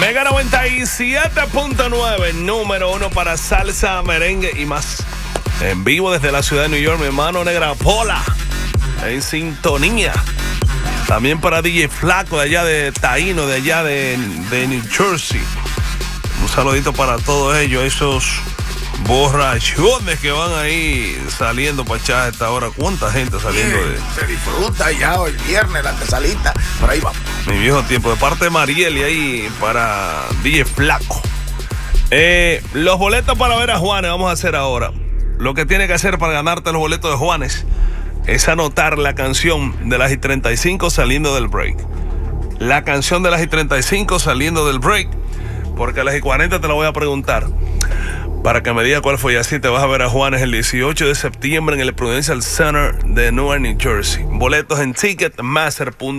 Mega 97.9, número 1 para salsa, merengue y más. En vivo desde la ciudad de New York, mi hermano Negra Pola, en sintonía. También para DJ Flaco de allá de Taíno, de allá de New Jersey. Un saludito para todos ellos, esos borrachones que van ahí saliendo para echar a esta hora. ¿Cuánta gente saliendo de...? Se disfruta ya hoy viernes, la tesalita. Por ahí vamos. Mi viejo tiempo, de parte de Mariel y ahí para DJ Flaco. Los boletos para ver a Juanes vamos a hacer ahora. Lo que tiene que hacer para ganarte los boletos de Juanes es anotar la canción de las I-35 saliendo del break. La canción de las I-35 saliendo del break, porque a las I-40 te la voy a preguntar para que me diga cuál fue. Y así te vas a ver a Juanes el 18 de septiembre en el Prudential Center de Newark, New Jersey. Boletos en Ticketmaster.com.